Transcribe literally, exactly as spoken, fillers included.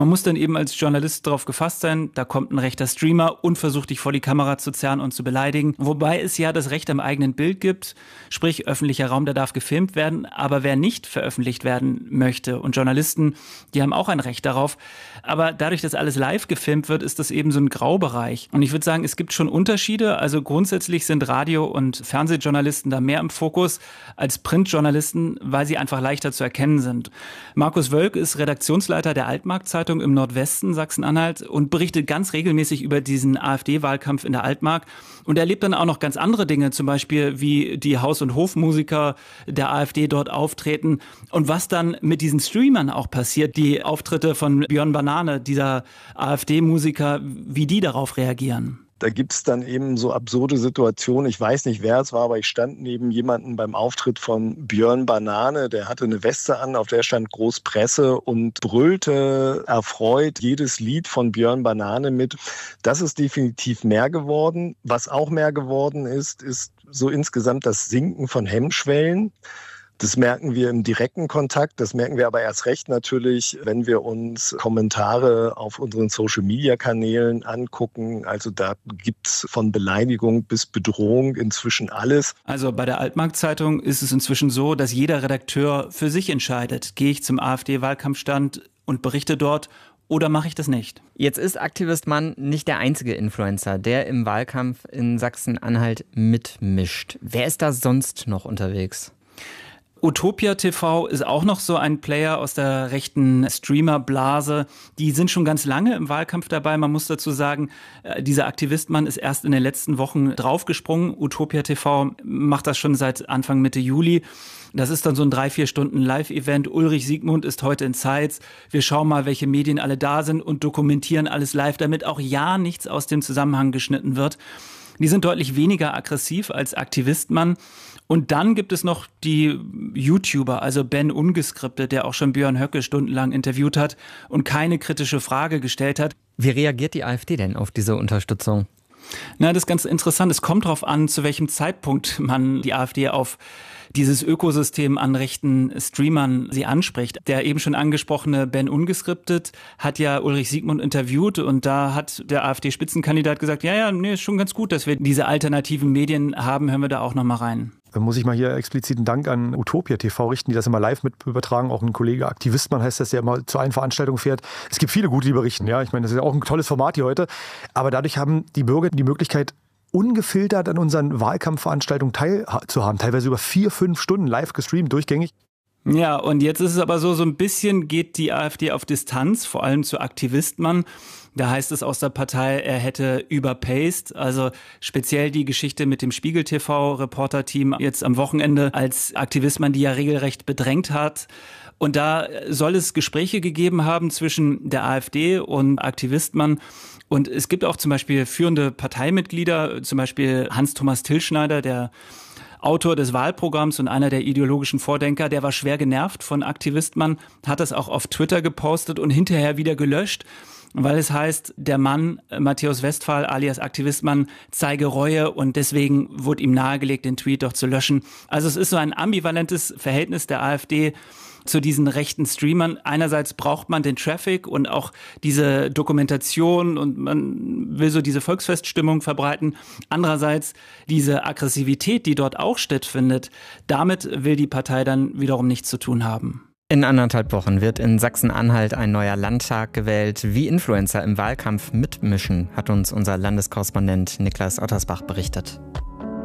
Man muss dann eben als Journalist darauf gefasst sein, da kommt ein rechter Streamer und versucht dich vor die Kamera zu zerren und zu beleidigen. Wobei es ja das Recht am eigenen Bild gibt, sprich öffentlicher Raum, der darf gefilmt werden. Aber wer nicht veröffentlicht werden möchte und Journalisten, die haben auch ein Recht darauf. Aber dadurch, dass alles live gefilmt wird, ist das eben so ein Graubereich. Und ich würde sagen, es gibt schon Unterschiede. Also grundsätzlich sind Radio- und Fernsehjournalisten da mehr im Fokus als Printjournalisten, weil sie einfach leichter zu erkennen sind. Markus Wölk ist Redaktionsleiter der Altmark-Zeitung im Nordwesten Sachsen-Anhalt und berichtet ganz regelmäßig über diesen AfD-Wahlkampf in der Altmark. Und er erlebt dann auch noch ganz andere Dinge, zum Beispiel wie die Haus- und Hofmusiker der AfD dort auftreten und was dann mit diesen Streamern auch passiert, die Auftritte von Björn Banane, dieser AfD-Musiker, wie die darauf reagieren. Da gibt es dann eben so absurde Situationen. Ich weiß nicht, wer es war, aber ich stand neben jemandem beim Auftritt von Björn Banane. Der hatte eine Weste an, auf der stand Großpresse und brüllte erfreut jedes Lied von Björn Banane mit. Das ist definitiv mehr geworden. Was auch mehr geworden ist, ist so insgesamt das Sinken von Hemmschwellen. Das merken wir im direkten Kontakt, das merken wir aber erst recht natürlich, wenn wir uns Kommentare auf unseren Social-Media-Kanälen angucken. Also da gibt's von Beleidigung bis Bedrohung inzwischen alles. Also bei der Altmark-Zeitung ist es inzwischen so, dass jeder Redakteur für sich entscheidet, gehe ich zum AfD-Wahlkampfstand und berichte dort oder mache ich das nicht? Jetzt ist Aktivist Mann nicht der einzige Influencer, der im Wahlkampf in Sachsen-Anhalt mitmischt. Wer ist da sonst noch unterwegs? Utopia T V ist auch noch so ein Player aus der rechten Streamer-Blase. Die sind schon ganz lange im Wahlkampf dabei. Man muss dazu sagen, dieser Aktivistmann ist erst in den letzten Wochen draufgesprungen. Utopia T V macht das schon seit Anfang Mitte Juli. Das ist dann so ein drei, vier Stunden Live-Event. Ulrich Siegmund ist heute in Zeitz. Wir schauen mal, welche Medien alle da sind und dokumentieren alles live, damit auch ja nichts aus dem Zusammenhang geschnitten wird. Die sind deutlich weniger aggressiv als Aktivistmann. Und dann gibt es noch die YouTuber, also Ben Ungeskriptet, der auch schon Björn Höcke stundenlang interviewt hat und keine kritische Frage gestellt hat. Wie reagiert die AfD denn auf diese Unterstützung? Na, das ist ganz interessant. Es kommt darauf an, zu welchem Zeitpunkt man die AfD auf dieses Ökosystem an rechten Streamern sie anspricht. Der eben schon angesprochene Ben Ungeskriptet hat ja Ulrich Siegmund interviewt und da hat der AfD-Spitzenkandidat gesagt, ja, ja, nee, ist schon ganz gut, dass wir diese alternativen Medien haben, hören wir da auch noch mal rein. Da muss ich mal hier expliziten Dank an Utopia T V richten, die das immer live mit übertragen. Auch ein Kollege Aktivistmann heißt das, der immer zu allen Veranstaltungen fährt. Es gibt viele gute, die berichten. Ja, ich meine, das ist ja auch ein tolles Format hier heute. Aber dadurch haben die Bürger die Möglichkeit, ungefiltert an unseren Wahlkampfveranstaltungen teilzuhaben. Teilweise über vier, fünf Stunden live gestreamt, durchgängig. Ja, und jetzt ist es aber so, so ein bisschen geht die AfD auf Distanz, vor allem zu Aktivistmann. Da heißt es aus der Partei, er hätte überpaced, also speziell die Geschichte mit dem Spiegel-T V-Reporter-Team jetzt am Wochenende als Aktivistmann, die ja regelrecht bedrängt hat. Und da soll es Gespräche gegeben haben zwischen der AfD und Aktivistmann. Und es gibt auch zum Beispiel führende Parteimitglieder, zum Beispiel Hans-Thomas Tilschneider, der Autor des Wahlprogramms und einer der ideologischen Vordenker, der war schwer genervt von Aktivistmann, hat das auch auf Twitter gepostet und hinterher wieder gelöscht, weil es heißt, der Mann, Matthäus Westphal alias Aktivistmann, zeige Reue und deswegen wurde ihm nahegelegt, den Tweet doch zu löschen. Also es ist so ein ambivalentes Verhältnis der AfD zu diesen rechten Streamern. Einerseits braucht man den Traffic und auch diese Dokumentation und man will so diese Volksfeststimmung verbreiten. Andererseits diese Aggressivität, die dort auch stattfindet, damit will die Partei dann wiederum nichts zu tun haben. In anderthalb Wochen wird in Sachsen-Anhalt ein neuer Landtag gewählt. Wie Influencer im Wahlkampf mitmischen, hat uns unser Landeskorrespondent Niklas Ottersbach berichtet.